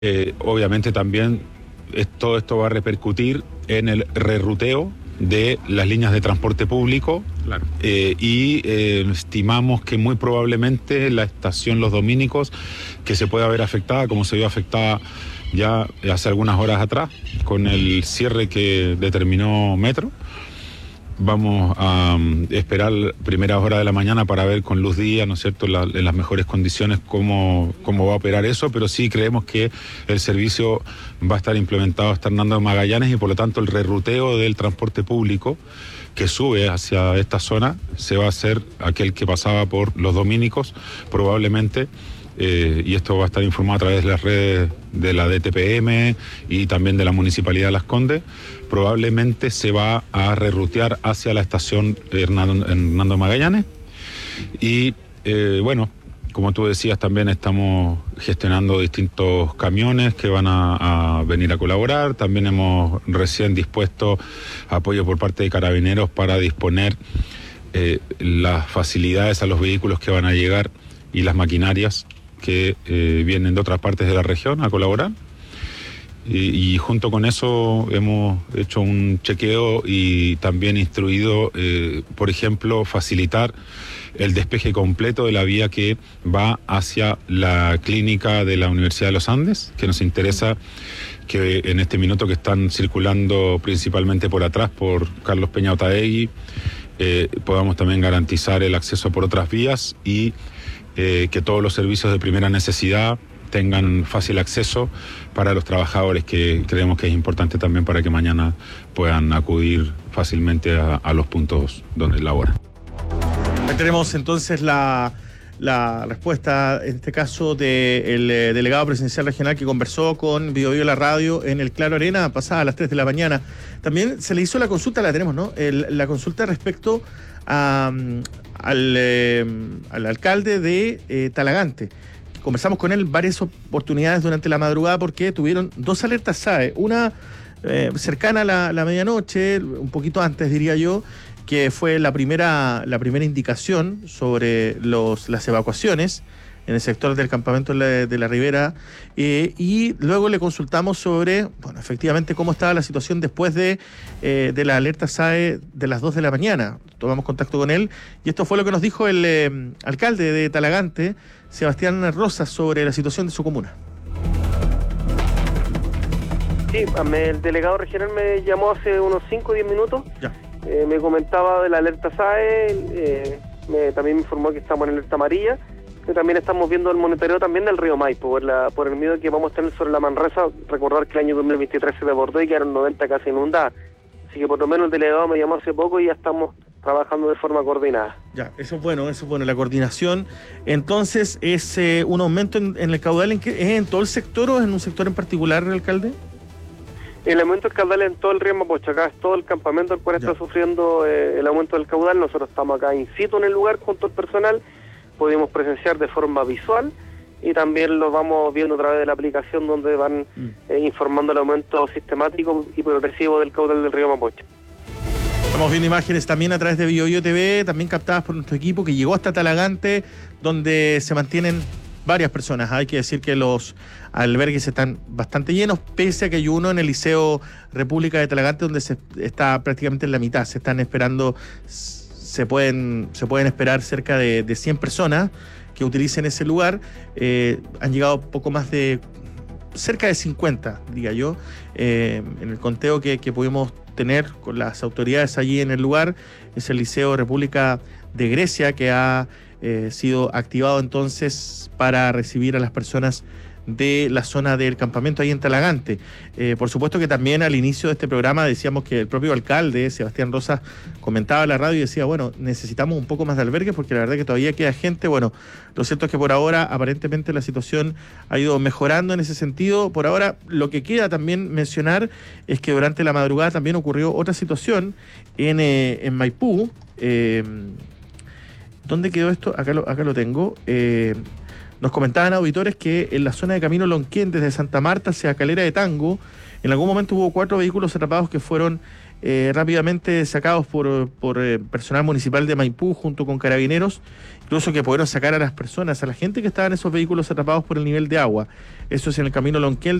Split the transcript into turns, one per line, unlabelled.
Obviamente también todo esto va a repercutir en el reruteo de las líneas de transporte público.
Claro.
Estimamos que muy probablemente la estación Los Dominicos, que se pueda ver afectada, como se vio afectada ya hace algunas horas atrás, con el cierre que determinó Metro. Vamos a esperar primeras horas de la mañana para ver con luz día, ¿no es cierto?, en las mejores condiciones cómo va a operar eso, pero sí creemos que el servicio va a estar implementado hasta Hernando de Magallanes y por lo tanto el reruteo del transporte público que sube hacia esta zona se va a hacer aquel que pasaba por Los Dominicos, probablemente. Y esto va a estar informado a través de las redes de la DTPM y también de la Municipalidad de Las Condes. Probablemente se va a rerutear hacia la estación Hernando Magallanes. Y bueno, como tú decías, también estamos gestionando distintos camiones que van a venir a colaborar. También hemos recién dispuesto apoyo por parte de Carabineros para disponer las facilidades a los vehículos que van a llegar y las maquinarias que vienen de otras partes de la región a colaborar. Y junto con eso hemos hecho un chequeo y también instruido, por ejemplo, facilitar el despeje completo de la vía que va hacia la clínica de la Universidad de los Andes, que nos interesa que en este minuto que están circulando principalmente por atrás, por Carlos Peña Otaegui, podamos también garantizar el acceso por otras vías y que todos los servicios de primera necesidad tengan fácil acceso para los trabajadores, que creemos que es importante también para que mañana puedan acudir fácilmente a los puntos donde laboran.
Ahí tenemos entonces la respuesta, en este caso, del delegado presidencial regional que conversó con Bio Bio La Radio en el Claro Arena, pasada a las 3 de la mañana. También se le hizo la consulta, la tenemos, ¿no? La consulta respecto al alcalde de Talagante. Conversamos con él varias oportunidades durante la madrugada porque tuvieron dos alertas SAE, una cercana a la medianoche, un poquito antes diría yo, que fue la primera indicación sobre las evacuaciones en el sector del campamento de la Ribera, y luego le consultamos sobre, bueno, efectivamente cómo estaba la situación después de la alerta SAE de las 2 de la mañana. Tomamos contacto con él y esto fue lo que nos dijo el alcalde de Talagante, Sebastián Rosas, sobre la situación de su comuna.
Sí, el delegado regional me llamó hace unos 5 o 10 minutos.
Ya.
Me comentaba de la alerta SAE, también me informó que estamos en alerta amarilla, que también estamos viendo el monitoreo también del río Maipo, por el miedo que vamos a tener sobre la Manresa. Recordar que el año 2023 se desbordó y quedaron 90 casas inundadas. Así que por lo menos el delegado me llamó hace poco y ya estamos trabajando de forma coordinada.
Ya, eso es bueno, la coordinación. Entonces, ¿es un aumento en el caudal? ¿Es en todo el sector o en un sector en particular, alcalde?
El aumento del caudal en todo el río Mapocho, acá es todo el campamento el cual está sufriendo el aumento del caudal. Nosotros estamos acá in situ en el lugar junto al personal, pudimos presenciar de forma visual y también lo vamos viendo a través de la aplicación donde van informando el aumento sistemático y progresivo del caudal del río Mapocho.
Estamos viendo imágenes también a través de Bio Bio TV, también captadas por nuestro equipo que llegó hasta Talagante, donde se mantienen varias personas. Hay que decir que los albergues están bastante llenos, pese a que hay uno en el Liceo República de Talagante donde se está prácticamente en la mitad. Se están esperando, se pueden esperar cerca de 100 personas que utilicen ese lugar. Han llegado poco más de, cerca de 50, diga yo, en el conteo que pudimos tener con las autoridades allí en el lugar. Es el Liceo República de Grecia que ha sido activado entonces para recibir a las personas de la zona del campamento ahí en Talagante. Por supuesto que también al inicio de este programa decíamos que el propio alcalde, Sebastián Rosas, comentaba a la radio y decía, bueno, necesitamos un poco más de albergues porque la verdad que todavía queda gente. Bueno, lo cierto es que por ahora aparentemente la situación ha ido mejorando en ese sentido. Por ahora lo que queda también mencionar es que durante la madrugada también ocurrió otra situación en Maipú. ¿Dónde quedó esto? Acá lo tengo. Nos comentaban auditores que en la zona de Camino Lonquén, desde Santa Marta hacia Calera de Tango, en algún momento hubo 4 vehículos atrapados que fueron rápidamente sacados por personal municipal de Maipú junto con carabineros, incluso que pudieron sacar a las personas, a la gente que estaba en esos vehículos atrapados por el nivel de agua. Eso es en el camino Lonquel